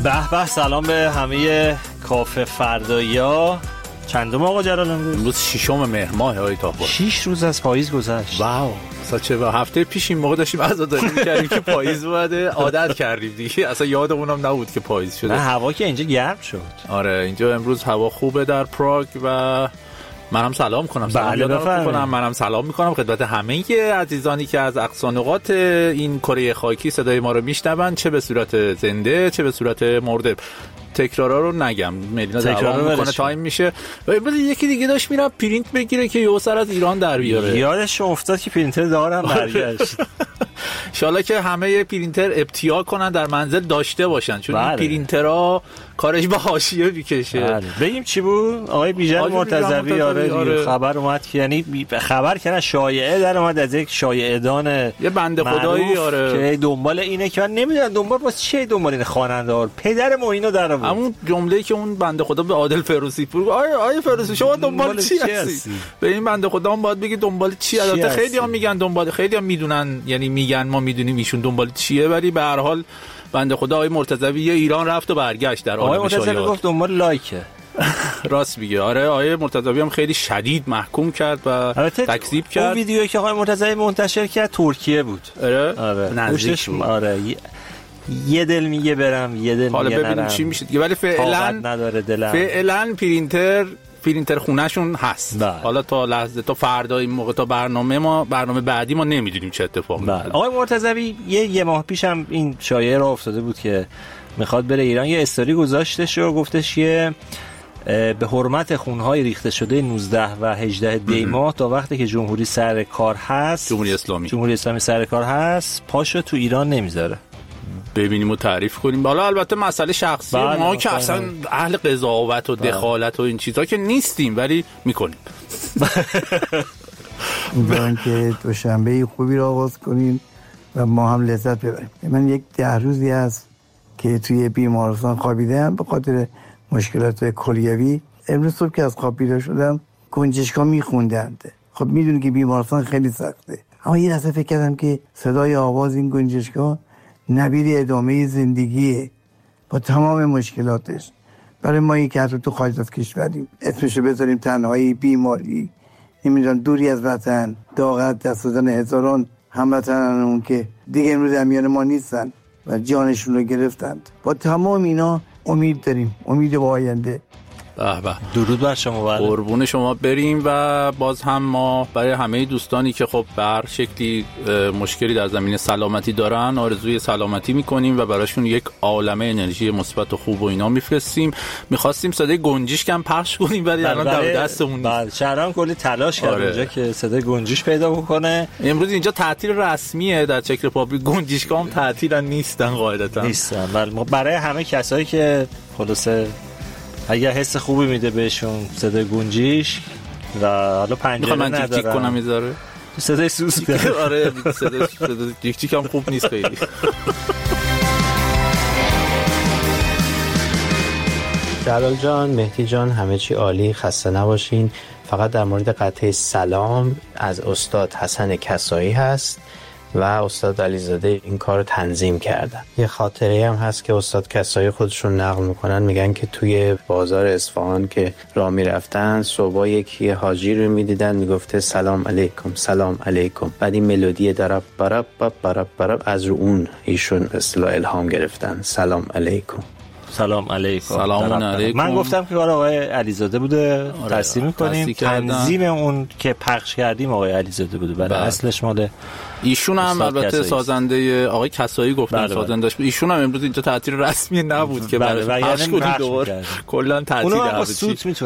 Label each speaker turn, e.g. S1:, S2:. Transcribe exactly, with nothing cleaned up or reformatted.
S1: به به، سلام به همه کافه فردایی‌ها. چندم آقا جلال امروز؟
S2: امروز ششم مهر ماه آقای طاهر.
S1: شش روز از پاییز گذشت.
S2: واو. اصلا چه هفته پیش این موقع داشتیم عزاداری می‌کردیم که پاییز اومده، عادت کردیم دیگه، اصلا یادمونم نبود که پاییز شده.
S1: نه هوا که اینجا گرم شد.
S2: آره اینجا امروز هوا خوبه در پراگ و منم سلام کنم.
S1: بله بفرمایید.
S2: منم سلام میکنم خدمت همه عزیزانی که از اقصا نقاط این کره خاکی صدای ما رو میشنون، چه به صورت زنده چه به صورت مرده. تکرارا رو نگم، ملینا دوام میکنه، تایم میشه. و امروز یکی دیگه داشت میره پرینت بگیره که یه سر از ایران در بیاره.
S1: یادش افتاد که پرینتر دارم برگشت.
S2: ان شاءالله که همه پرینتر ابتیا کنن در منزل داشته باشن، چون این پرینترها کارش به حاشیه میکشه.
S1: بگیم چی بود آقای بیژن مرتضوی؟ آره, آره خبر اومد که یعنی خبر کردن، شایعه در اومد از یک شایعه دان
S2: یه بنده خدایی آره
S1: که دنبال اینه که من نمیدونم دنبال واسه چی دنبال این خواننده ها، پدر معینو در آورد.
S2: همون جمله‌ای که اون بنده خدا به عادل فیروزی پور گفت، آیه آیه فیروزی شما دنبال چی هستی؟ به این بنده خدا هم باید بگی دنبال چی. البته خیلی‌ها میگن دنبال، خیلی‌ها میدونن، یعنی میگن ما میدونیم ایشون دنبال چیه، ولی به هر حال بنده خدا آقای مرتضوی ایران رفت و برگشت در عالم شایعات.
S1: آقای مرتضوی گفت دنبال لایکه.
S2: راست میگه. آره آقای مرتضوی هم خیلی شدید محکوم کرد و تکذیب کرد.
S1: اون ویدیویی که آقای مرتضوی منتشر کرد ترکیه بود.
S2: آره
S1: آره
S2: نزدیک بود.
S1: آره یه دل میگه برم، یه دل
S2: حالا
S1: میگه
S2: ببینیم چی میشه دیگه. ولی فعلا فعلا پرینتر پرینتر خونهشون هست. بله. حالا تا لحظه تا فردا این موقع تا برنامه ما برنامه بعدی ما نمیدونیم چه اتفاقی میفته.
S1: آقای مرتضوی یه یه ماه پیش هم این شایعه را افتاده بود که میخواد بره ایران، یه استوری گذاشتش و گفتش یه به حرمت خونهای ریخته شده نوزده و هجده دی ماه تا وقتی که جمهوری سر کار هست،
S2: جمهوری اسلامی
S1: جمهوری اسلامی سر کار هست، پاشو تو ایران نمیذاره.
S2: ببینیم و تعریف کنیم. حالا البته مسئله شخصی ما که اصلا اهل قضاوت و دخالت و این چیزا که نیستیم، ولی میکنیم.
S3: امیدوارم که دوشنبه خوبی رو آغاز کنیم و ما هم لذت ببریم. من یک ده روزی هست که توی بیمارستان خوابیدم به خاطر مشکلات کلیوی. امروز صبح که از خواب بیدار شدم گنجشکا میخوندند. خب میدونی که بیمارستان خیلی سخته، اما یه دفعه فکر کردم که صدای آواز این گنجشکا نبید ادامه زندگیه با تمام مشکلاتش. برای ما که حتی تو خارج از کشوریم، اسمشو بذاریم تنهایی، بیماری، نمیدونم دوری از وطن، داغت دست دادن هزاران هموطنانمون که دیگه امروز در میان ما نیستن و جانشون رو گرفتند. با تمام اینا امید داریم، امید به آینده.
S2: به به،
S1: درود بر شما.
S2: قربون شما بریم. و باز هم ما برای همه دوستانی که خب به هر شکلی مشکلی در زمینه سلامتی دارن آرزوی سلامتی میکنیم و براشون یک عالمه انرژی مثبت و خوب و اینا میفرستیم. میخواستیم صدای گنجیش کم پخش کنیم ولی الان در دستمون
S1: نیست. شهرام کلی تلاش کرد اونجا که صدای گنجیش پیدا بکنه.
S2: امروز اینجا تعطیل رسمیه در چک رپابلیک، گنجیشکا هم تعطیلن نیستن قاعدتا.
S1: نیستن. ولی ما برای همه کسایی که خلاصه اگه حس خوبی میده بهشون صدای گنجیش و حالا پنجره ندارم،
S2: من جیک جیک کنم میذاره
S1: صدای سوسته.
S2: آره صدای صدای جیک جیک هم خوب نیست خیلی.
S4: جلال جان، مهدی جان، همه چی عالی، خسته نباشین. فقط در مورد قطعه سلام از استاد حسن کسایی هست و استاد علیزاده این کار رو تنظیم کردن. یه خاطره هم هست که استاد کسایی خودشون نقل میکنن، میگن که توی بازار اصفهان که راه میرفتن صبح یکی حاجی رو میدیدن میگفته سلام علیکم سلام علیکم، بعد این ملودی درب برب برب برب از رو اون ایشون اصطلاح الهام گرفتن، سلام علیکم.
S1: سلام علیکم.
S2: سلام علیکم.
S1: من گفتم که کار آقای علیزاده بوده، تصدیق می‌کنیم. تنظیم اون که پخش کردیم آقای علیزاده بوده، ولی اصلش مال
S2: ایشون هم البته سازنده آقای کسایی گفتن سازندش. ایشون هم امروز اینجا تعطیل رسمی نبود که برای پخش کنیم دوباره کلا تعطیل بود.